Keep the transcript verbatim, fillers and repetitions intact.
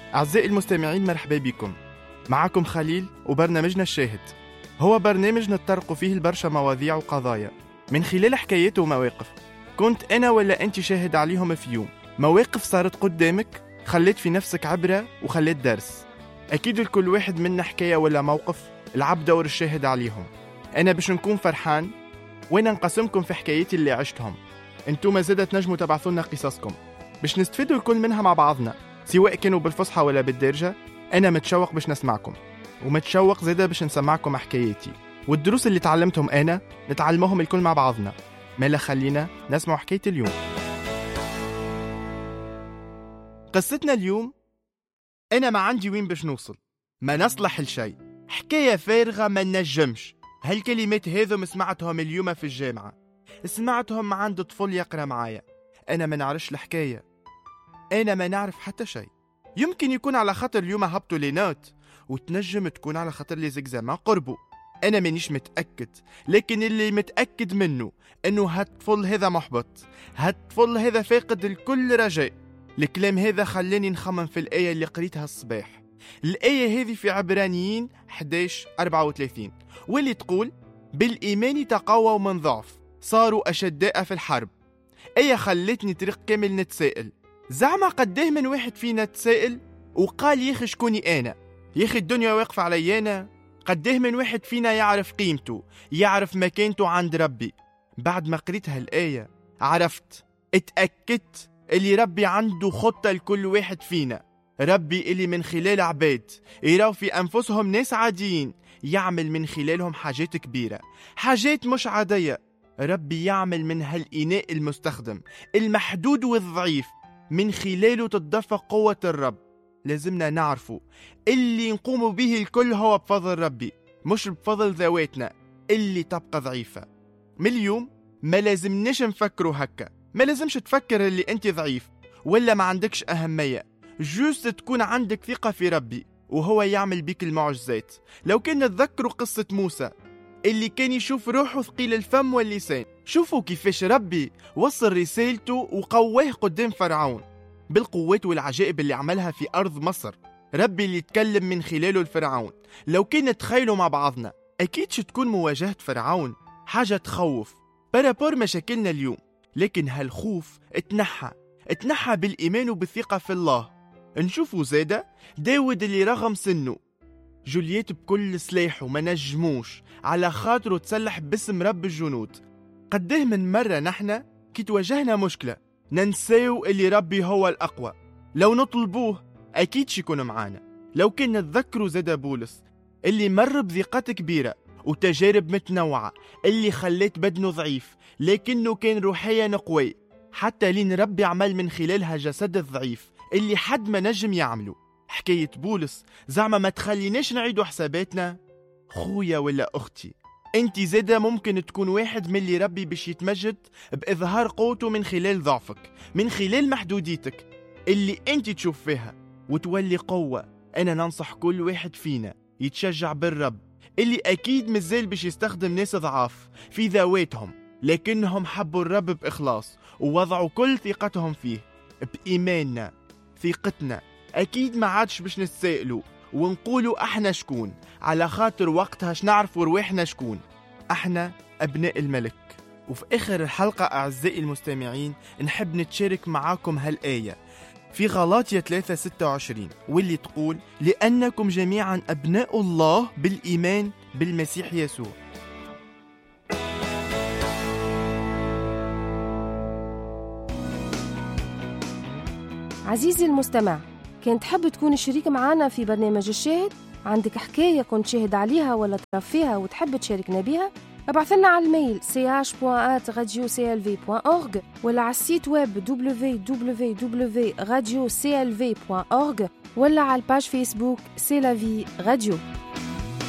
أعزائي المستمعين، مرحبا بكم. معكم خليل وبرنامجنا الشاهد. هو برنامج نتطرق فيه البرشا مواضيع وقضايا من خلال حكايات ومواقف كنت أنا ولا أنت شاهد عليهم في يوم. مواقف صارت قدامك خلت في نفسك عبرة وخلت درس. أكيد الكل واحد منا حكاية ولا موقف العب دور الشاهد عليهم. أنا باش نكون فرحان وأنا نقسمكم في حكاياتي اللي عشتهم. أنتم ما زادت نجموا تبعثونا قصصكم باش نستفيدوا الكل منها مع بعضنا، سواء كانوا بالفصحى ولا بالدارجة. أنا متشوق باش نسمعكم، ومتشوق زادة باش نسمعكم حكاياتي والدروس اللي تعلمتهم أنا نتعلمهم الكل مع بعضنا. مالا خلينا نسمع حكاية اليوم. قصتنا اليوم أنا ما عندي وين باش نوصل، ما نصلح لشيء، حكاية فارغة ما نجمش. هالكلمات هذم سمعتهم اليوم في الجامعة، سمعتهم عند طفل يقرأ معايا. أنا ما نعرفش الحكاية، أنا ما نعرف حتى شيء. يمكن يكون على خاطر اليوم هبطوا لي نوت، وتنجم تكون على خاطر لي زيكزامان قربوا. أنا مانيش متأكد، لكن اللي متأكد منه أنه هالطفل هذا محبط، هالطفل هذا فاقد الكل رجاء. الكلام هذا خلاني نخمم في الآية اللي قريتها الصباح. الآية هذه في عبرانيين إحدى عشر أربعة وثلاثين، واللي تقول: بالإيمان تقووا من ضعف صاروا أشداء في الحرب. آية خلتني طريق كامل نتسائل، زعما قديه من واحد فينا تسائل وقال ياخي شكوني أنا، ياخي الدنيا واقفة علي أنا. قديه من واحد فينا يعرف قيمته، يعرف مكانته عند ربي. بعد ما قريتها الآية عرفت، اتأكدت اللي ربي عنده خطة لكل واحد فينا. ربي اللي من خلال عباد يراو في أنفسهم ناس عاديين يعمل من خلالهم حاجات كبيرة، حاجات مش عادية. ربي يعمل من هالإناء المستخدم المحدود والضعيف، من خلاله تتدفق قوة الرب. لازمنا نعرفه اللي نقوم به الكل هو بفضل ربي، مش بفضل ذواتنا اللي تبقى ضعيفة. من اليوم ما لازمناش نفكروا هكا، ما لازمش تفكر اللي انت ضعيف ولا ما عندكش أهمية. جوست تكون عندك ثقة في ربي وهو يعمل بيك المعجزات. لو كنا نتذكروا قصة موسى اللي كان يشوف روحه ثقيل الفم واللسان، شوفوا كيفاش ربي وصل رسالته وقواه قدام فرعون بالقوات والعجائب اللي عملها في أرض مصر. ربي اللي يتكلم من خلاله الفرعون. لو كنا نتخيلوا مع بعضنا أكيد شتكون مواجهة فرعون حاجة تخوف بارابور مشاكلنا اليوم، لكن هالخوف اتنحى اتنحى بالإيمان وبالثقة في الله. نشوفوا زادة داود اللي رغم سنه جولييت بكل سلاحه ما نجموش على خاطره تسلح باسم رب الجنود. قديه من مرة نحن كي تواجهنا مشكلة ننساو اللي ربي هو الأقوى، لو نطلبوه أكيد شيكون معانا. لو كنا نتذكروا زادة بولس اللي مر بضيقات كبيرة وتجارب متنوعة اللي خلت بدنه ضعيف لكنه كان روحيا قوي، حتى لين ربي عمل من خلالها جسد الضعيف اللي حد ما نجم يعمله. حكاية بولس زعما ما تخليناش نعيدوا حساباتنا. خويا ولا أختي، انت زادة ممكن تكون واحد من اللي ربي باش يتمجد بإظهار قوته من خلال ضعفك، من خلال محدوديتك اللي انت تشوف فيها وتولي قوة. أنا ننصح كل واحد فينا يتشجع بالرب اللي أكيد مازال باش يستخدم ناس ضعاف في ذواتهم، لكنهم حبوا الرب بإخلاص ووضعوا كل ثقتهم فيه. بإيماننا ثقتنا أكيد ما عادش باش نتسائلوا ونقولوا احنا شكون، على خاطر وقتها شنعرفوا رواحنا شكون. احنا أبناء الملك. وفي آخر الحلقة أعزائي المستمعين نحب نتشارك معاكم هالآية في غلاطية ثلاثة ستة وعشرين، واللي تقول: لأنكم جميعا أبناء الله بالإيمان بالمسيح يسوع. عزيزي المستمع، كنت تحب تكون شريك معنا في برنامج الشاهد؟ عندك حكاية كنت شاهد عليها ولا تعرف فيها وتحب تشاركنا بها؟ ابعث لنا على الميل سي اش بوان ات راديو سي ال في بوان اورغ ولا على السيت ويب دبليو دبليو دبليو بوان راديو سي ال في بوان اورغ ولا على الباج فيسبوك سي لا في راديو.